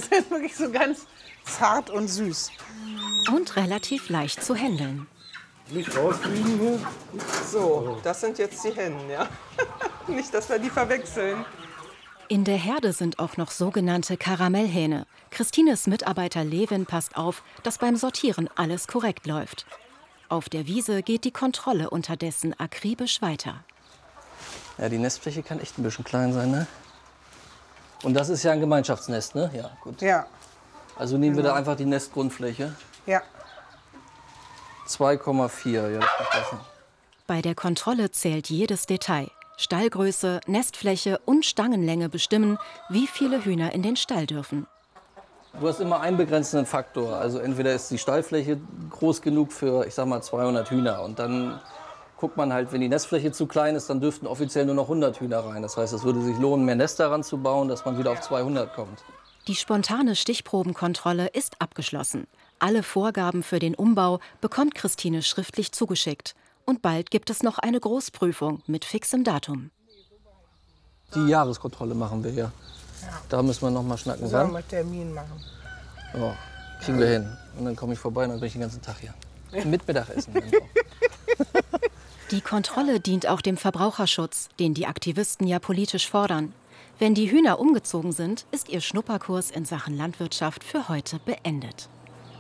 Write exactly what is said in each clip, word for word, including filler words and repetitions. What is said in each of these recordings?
sind wirklich so ganz zart und süß. Und relativ leicht zu händeln. Nicht rauskriegen hier. So, das sind jetzt die Hennen, ja. Nicht, dass wir die verwechseln. In der Herde sind auch noch sogenannte Karamellhähne. Christines Mitarbeiter Levin passt auf, dass beim Sortieren alles korrekt läuft. Auf der Wiese geht die Kontrolle unterdessen akribisch weiter. Ja, die Nestfläche kann echt ein bisschen klein sein, ne? Und das ist ja ein Gemeinschaftsnest, ne? Ja, gut. Ja. Also nehmen wir Genau. da einfach die Nestgrundfläche. Ja. zwei Komma vier, ja, das macht besser. Bei der Kontrolle zählt jedes Detail. Stallgröße, Nestfläche und Stangenlänge bestimmen, wie viele Hühner in den Stall dürfen. Du hast immer einen begrenzenden Faktor. Also entweder ist die Stallfläche groß genug für, ich sag mal, zweihundert Hühner. Und dann guckt man halt, wenn die Nestfläche zu klein ist, dann dürften offiziell nur noch hundert Hühner rein. Das heißt, es würde sich lohnen, mehr Nester ranzubauen, dass man wieder auf zweihundert kommt. Die spontane Stichprobenkontrolle ist abgeschlossen. Alle Vorgaben für den Umbau bekommt Christine schriftlich zugeschickt. Und bald gibt es noch eine Großprüfung mit fixem Datum. Die Jahreskontrolle machen wir ja. Da müssen wir noch mal schnacken. Sollen wir Wann? mal Termin machen? Ja, kriegen wir hin. Und dann komme ich vorbei und dann bin ich den ganzen Tag hier. Mit Mittagessen. dann auch. Die Kontrolle dient auch dem Verbraucherschutz, den die Aktivisten ja politisch fordern. Wenn die Hühner umgezogen sind, ist ihr Schnupperkurs in Sachen Landwirtschaft für heute beendet.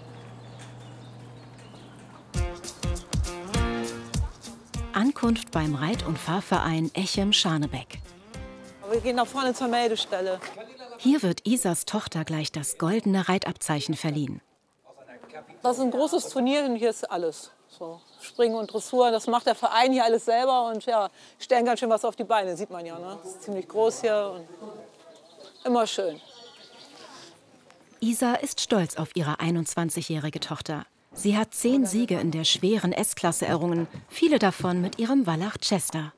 Ankunft beim Reit- und Fahrverein Echem-Scharnebeck. Wir gehen nach vorne zur Meldestelle. Hier wird Isas Tochter gleich das goldene Reitabzeichen verliehen. Das ist ein großes Turnier und hier ist alles. So, Springen und Dressur, das macht der Verein hier alles selber und ja, stellen ganz schön was auf die Beine, sieht man ja. Ne? Das ist ziemlich groß hier und immer schön. Isa ist stolz auf ihre einundzwanzigjährige Tochter. Sie hat zehn Siege in der schweren S-Klasse errungen, viele davon mit ihrem Wallach Chester.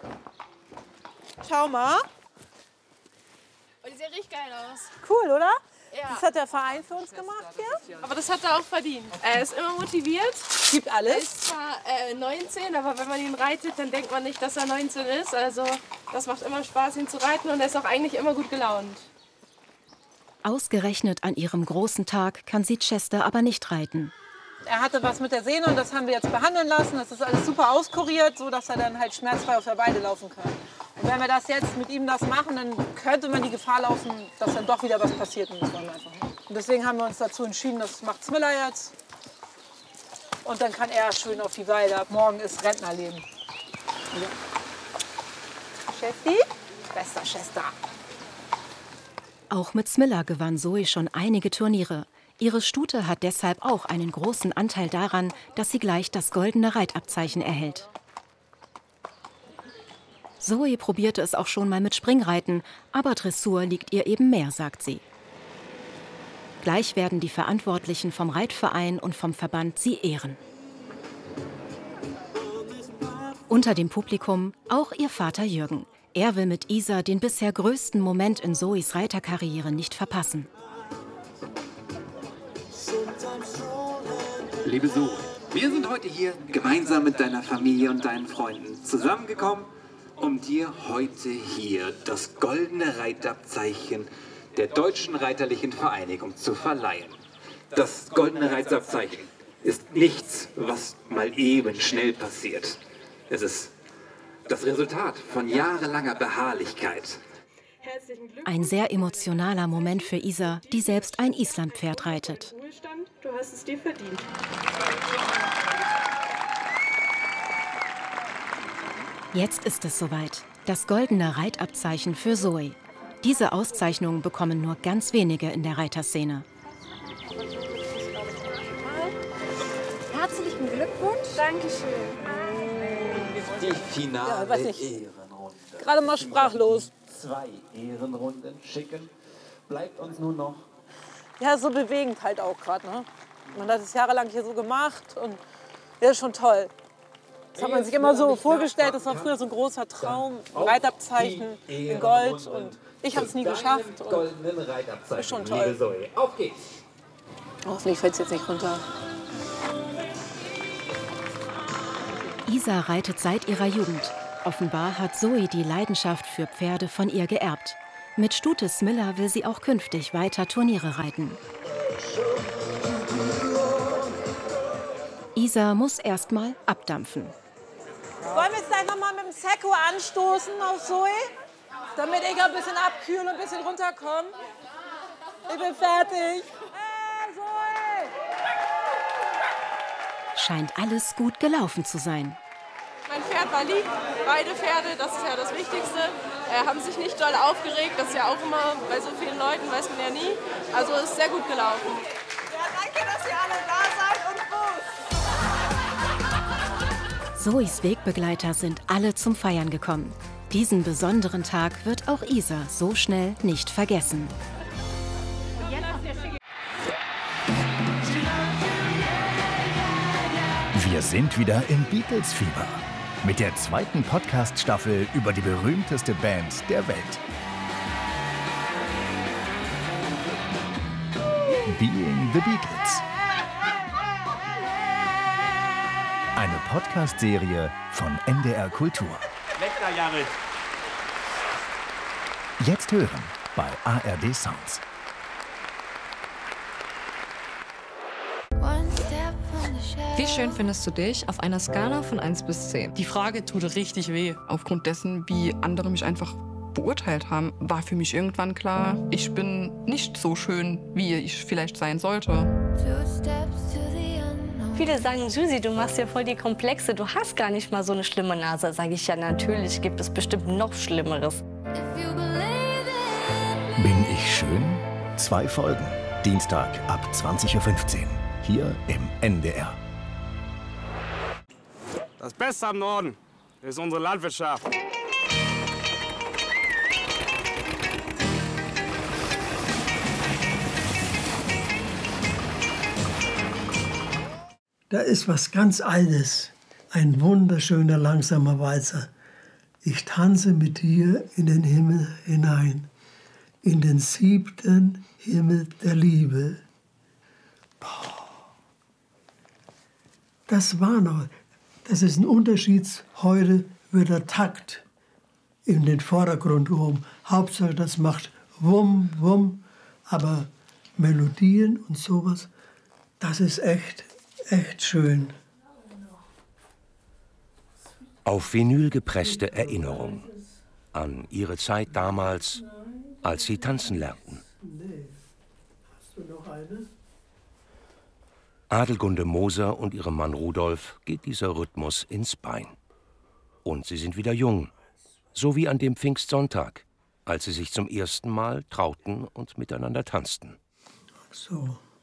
Schau mal. Und die sehen richtig geil aus. Cool, oder? Ja. Das hat der Verein für uns gemacht hier. Aber das hat er auch verdient. Er ist immer motiviert. Gibt Er alles. ist zwar äh, neunzehn, aber wenn man ihn reitet, dann denkt man nicht, dass er neunzehn ist. Also das macht immer Spaß, ihn zu reiten und er ist auch eigentlich immer gut gelaunt. Ausgerechnet an ihrem großen Tag kann sie Chester aber nicht reiten. Er hatte was mit der Sehne und das haben wir jetzt behandeln lassen. Das ist alles super auskuriert, so dass er dann halt schmerzfrei auf der Weide laufen kann. Und wenn wir das jetzt mit ihm das machen, dann könnte man die Gefahr laufen, dass dann doch wieder was passiert. Und das wollen wir einfach nicht. Und deswegen haben wir uns dazu entschieden, das macht Smilla jetzt. Und dann kann er schön auf die Weide. Ab morgen ist Rentnerleben. Ja. Chesti? Bester Chester. Auch mit Smilla gewann Zoe schon einige Turniere. Ihre Stute hat deshalb auch einen großen Anteil daran, dass sie gleich das goldene Reitabzeichen erhält. Zoe probierte es auch schon mal mit Springreiten, aber Dressur liegt ihr eben mehr, sagt sie. Gleich werden die Verantwortlichen vom Reitverein und vom Verband sie ehren. Unter dem Publikum auch ihr Vater Jürgen. Er will mit Isa den bisher größten Moment in Zoes Reiterkarriere nicht verpassen. Liebe Zoe, wir sind heute hier gemeinsam mit deiner Familie und deinen Freunden zusammengekommen, um dir heute hier das goldene Reitabzeichen der Deutschen Reiterlichen Vereinigung zu verleihen. Das goldene Reitabzeichen ist nichts, was mal eben schnell passiert. Es ist das Resultat von jahrelanger Beharrlichkeit. Ein sehr emotionaler Moment für Isa, die selbst ein Islandpferd reitet. Du hast es dir verdient. Jetzt ist es soweit. Das goldene Reitabzeichen für Zoe. Diese Auszeichnung bekommen nur ganz wenige in der Reiterszene. Herzlichen Glückwunsch. Dankeschön. Die finale Ja, weiß nicht. Ehrenrunde. Gerade mal sprachlos. Zwei Ehrenrunden schicken. Bleibt uns nun noch. Ja, so bewegend halt auch gerade. Ne? Man hat es jahrelang hier so gemacht und ja, ist schon toll. Das hat man sich immer so vorgestellt, das war früher so ein großer Traum, Reitabzeichen in Gold und ich habe es nie geschafft. Und ist schon toll. Auf geht's. Hoffentlich fällt es jetzt nicht runter. Isa reitet seit ihrer Jugend. Offenbar hat Zoe die Leidenschaft für Pferde von ihr geerbt. Mit Stute Smiller will sie auch künftig weiter Turniere reiten. Isa muss erst mal abdampfen. Wollen wir jetzt gleich noch mal mit dem Sekko anstoßen auf Zoe? Damit ich ein bisschen abkühle und ein bisschen runterkomme. Ich bin fertig. Hey, Zoe! Scheint alles gut gelaufen zu sein. Mein Pferd war lieb, beide Pferde, das ist ja das Wichtigste. Äh, haben sich nicht doll aufgeregt, das ist ja auch immer, bei so vielen Leuten weiß man ja nie. Also ist sehr gut gelaufen. Ja, danke, dass ihr alle da seid und Fuß. Zoes Wegbegleiter sind alle zum Feiern gekommen. Diesen besonderen Tag wird auch Isa so schnell nicht vergessen. Wir sind wieder im Beatles-Fieber. Mit der zweiten Podcast-Staffel über die berühmteste Band der Welt. Being the Beatles. Eine Podcast-Serie von N D R Kultur. Lecker, Jared. Jetzt hören bei A R D Sounds. Wie schön findest du dich auf einer Skala von eins bis zehn? Die Frage tut richtig weh. Aufgrund dessen, wie andere mich einfach beurteilt haben, war für mich irgendwann klar, ich bin nicht so schön, wie ich vielleicht sein sollte. Viele sagen, Susi, du machst ja voll die Komplexe, du hast gar nicht mal so eine schlimme Nase. Sage ich, ja, natürlich gibt es bestimmt noch Schlimmeres. Bin ich schön? Zwei Folgen. Dienstag ab zwanzig Uhr fünfzehn. Hier im N D R. Das Beste am Norden ist unsere Landwirtschaft. Da ist was ganz Altes, ein wunderschöner, langsamer Walzer. Ich tanze mit dir in den Himmel hinein, in den siebten Himmel der Liebe. Boah. Das war noch, das ist ein Unterschied. Heute wird der Takt in den Vordergrund gehoben. Hauptsache, das macht Wumm, Wumm, aber Melodien und sowas, das ist echt, echt schön. Auf Vinyl gepresste Erinnerung an ihre Zeit damals, als sie tanzen lernten. Hast du noch eine? Adelgunde Moser und ihrem Mann Rudolf geht dieser Rhythmus ins Bein. Und sie sind wieder jung, so wie an dem Pfingstsonntag, als sie sich zum ersten Mal trauten und miteinander tanzten. So.